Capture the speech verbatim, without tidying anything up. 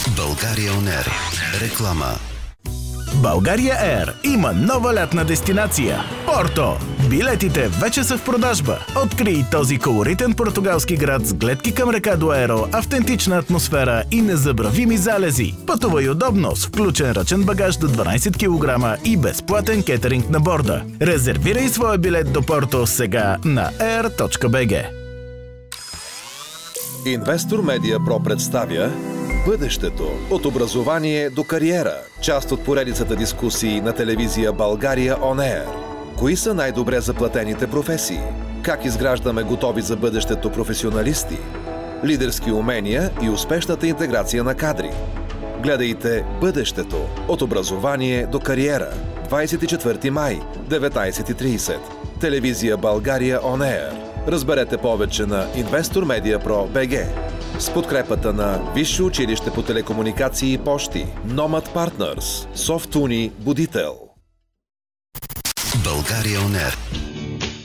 България Он Ер. Реклама. България Ер има нова лятна дестинация – Порто. Билетите вече са в продажба. Открий този колоритен португалски град с гледки към река Дуеро, автентична атмосфера и незабравими залези. Пътувай удобно с включен ръчен багаж до дванайсет килограма и безплатен кетеринг на борда. Резервирай своя билет до Порто сега на ер точка би джи. Инвестор Медиа Про представя Бъдещето – от образование до кариера. Част от поредицата дискусии на телевизия България Он Ер. Кои са най-добре заплатените професии? Как изграждаме готови за бъдещето професионалисти? Лидерски умения и успешната интеграция на кадри. Гледайте Бъдещето – от образование до кариера. двайсет и четвърти май, деветнайсет и трийсет. Телевизия България Он Ер. Разберете повече на Инвестор Медиа Про БГ. С подкрепата на Висше училище по телекомуникации и пощи, Nomad Partners, Софтуни, Будител. България Он Ер.